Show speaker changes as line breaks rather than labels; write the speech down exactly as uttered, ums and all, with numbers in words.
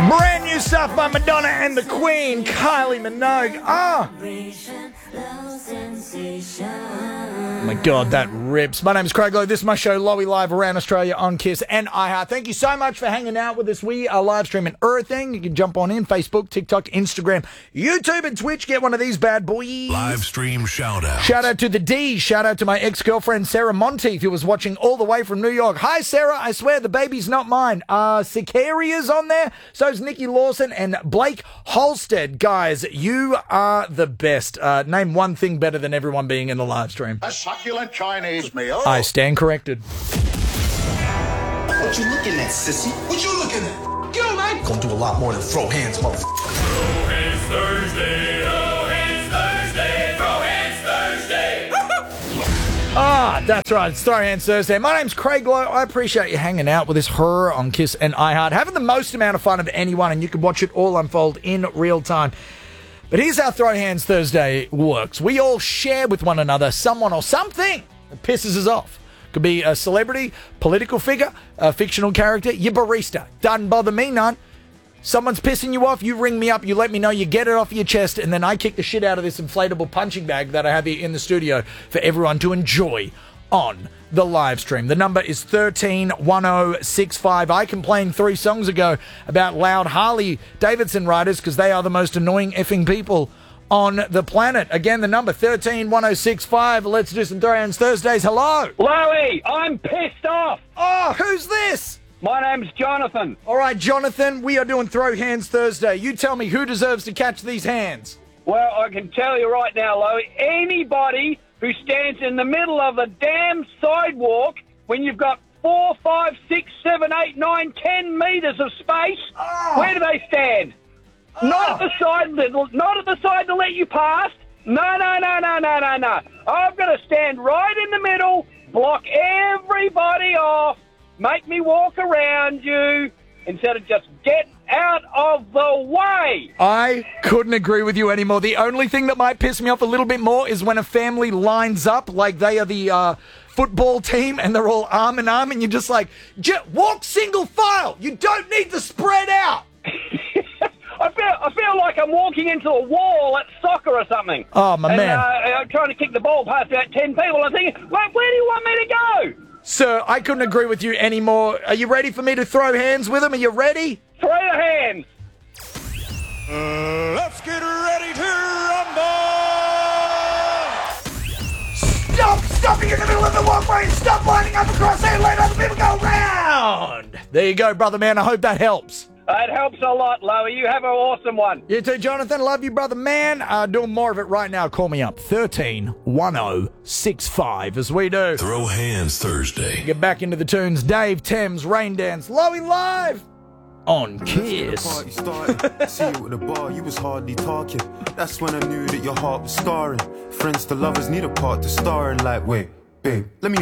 Brand new stuff by Madonna and the Queen, Kylie Minogue. Ah! Oh my God, that rips. My name's Craig Lowe. This is my show, Lowy Live, around Australia on Kiss and iHeart. Thank you so much for hanging out with us. We are live streaming everything. You can jump on in Facebook, TikTok, Instagram, YouTube, and Twitch. Get one of these bad boys.
Live stream shout out.
Shout out to the D. Shout out to my ex-girlfriend, Sarah Monteith, who was watching all the way from New York. Hi, Sarah. I swear the baby's not mine. Uh, Sicaria's on there. So's Nikki Lawson and Blake Holstead. Guys, you are the best. Uh, name one thing better than everyone being in the live stream.
A succulent Chinese meal.
I stand corrected.
What you looking at, sissy? What you looking at? Yo, man! Gonna do a lot more than throw hands, motherfucker.
Throw hands Thursday, throw hands Thursday, throw hands Thursday.
Ah, that's right. It's Throw Hands Thursday. My name's Craig Lowe. I appreciate you hanging out with us her on Kiss and iHeart, having the most amount of fun of anyone, and you can watch it all unfold in real time. But here's how Throw Hands Thursday works. We all share with one another someone or something that pisses us off. Could be a celebrity, political figure, a fictional character, your barista. Doesn't bother me none. Someone's pissing you off, you ring me up, you let me know, you get it off your chest, and then I kick the shit out of this inflatable punching bag that I have here in the studio for everyone to enjoy on the live stream. The number is thirteen one oh six five. I complained three songs ago about loud Harley Davidson riders because they are the most annoying effing people on the planet. Again, the number thirteen one oh six five. Let's do some Throw Hands Thursdays. Hello.
Lowy, I'm pissed off.
Oh, who's this?
My name's Jonathan.
All right, Jonathan, we are doing Throw Hands Thursday. You tell me who deserves to catch these hands.
Well, I can tell you right now, Lowy, anybody who stands in the middle of a damn sidewalk when you've got four, five, six, seven, eight, nine, ten metres of space,
Oh.
where do they stand?
Oh.
Not at the side, that- not at the side to let you pass. No, no, no, no, no, no, no. I've got to stand right in the middle, block everybody off, make me walk around you instead of just get out of the way.
I couldn't agree with you anymore. The only thing that might piss me off a little bit more is when a family lines up like they are the uh, football team and they're all arm in arm and you're just like, J- walk single file. You don't need to spread out.
I feel I feel like I'm walking into a wall at soccer or something.
Oh, my
and,
man.
Uh, I'm trying to kick the ball past about ten people. I'm thinking, well, where do you want me to go?
Sir, I couldn't agree with you anymore. Are you ready for me to throw hands with him? Are you ready?
Throw your hands.
Uh, let's get ready to rumble!
Stop stopping in the middle of the walkway and stop lining up across there and let other people go round. There you go, brother man. I hope that helps.
It helps a lot, Lowy. You have an awesome one.
You too, Jonathan. Love you, brother man. Uh, doing more of it right now. Call me up. thirteen one oh six five as we do.
Throw Hands Thursday.
Get back into the tunes. Dave, Thames, Rain Dance, Lowy Live on Kiss.
Party started. See you at the bar, you was hardly talking. That's when I knew that your heart was scarring. Friends to lovers need a part to star in. Like, wait, babe, let me